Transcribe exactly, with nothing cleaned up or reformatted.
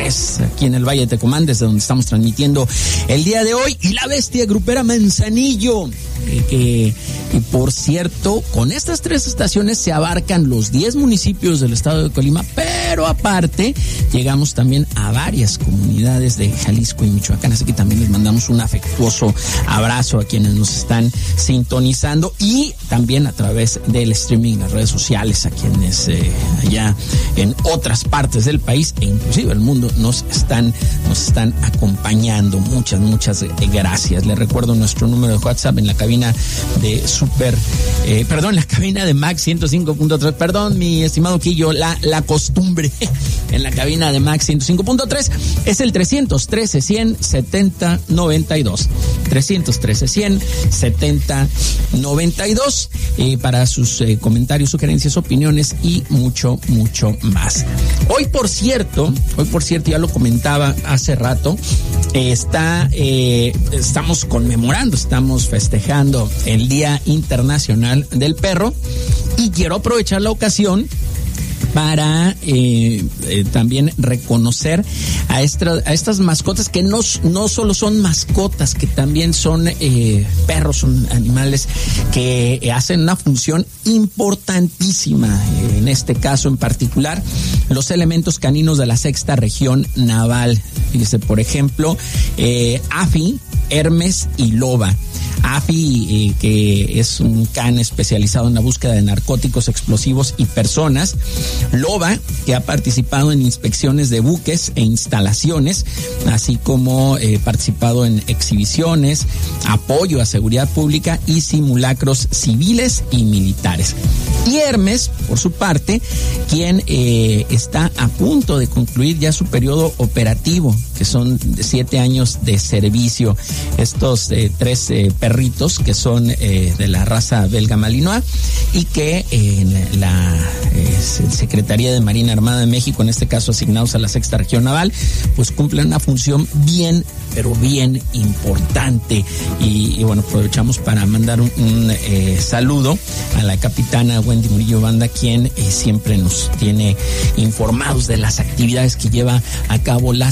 tres, aquí en el Valle de Tecomán, desde donde estamos transmitiendo el día de hoy. Y la bestia grupera Manzanillo, eh, que, y por cierto, con estas tres estaciones se abarcan los diez municipios del estado de Colima, pero aparte llegamos también a varias comunidades de Jalisco y Michoacán, así que también les mandamos un afectuoso abrazo a quienes nos están sintonizando y también a través del streaming, las redes sociales, a quienes eh, allá en otras partes del país e inclusive el mundo nos están, nos están acompañando. Muchas, muchas gracias. Les recuerdo nuestro número de WhatsApp en la cabina de Super, eh, perdón, la cabina de Max ciento cinco punto tres, perdón, mi estimado Quillo, la, la costumbre en la cabina de Max ciento cinco punto tres es el trescientos trece cien setenta noventa y dos. trescientos trece cien setenta noventa y dos eh, para sus eh, comentarios, sugerencias, opiniones y mucho, mucho más. Hoy, por cierto, hoy por cierto, ya lo comentaba hace rato, eh, está, eh, estamos conmemorando, estamos festejando el Día Internacional del Perro y quiero aprovechar la ocasión para eh, eh, también reconocer a, esta, a estas mascotas que no, no solo son mascotas, que también son eh, perros, son animales que eh, hacen una función importantísima, eh, en este caso en particular, los elementos caninos de la sexta región naval. Fíjese, por ejemplo, eh, Afi, Hermes y Loba. Afi, eh, que es un can especializado en la búsqueda de narcóticos, explosivos y personas. Loba, que ha participado en inspecciones de buques e instalaciones, así como eh, participado en exhibiciones, apoyo a seguridad pública y simulacros civiles y militares. Y Hermes, por su parte, quien eh, está a punto de concluir ya su periodo operativo, que son siete años de servicio. Estos eh, tres eh, perritos que son eh, de la raza belga malinois y que eh, en la eh, Secretaría de Marina Armada de México, en este caso asignados a la sexta región naval, pues cumplen una función bien, pero bien importante. Y, y bueno, aprovechamos para mandar un, un eh, saludo a la capitana Wendy Murillo Banda, quien eh, siempre nos tiene informados de las actividades que lleva a cabo la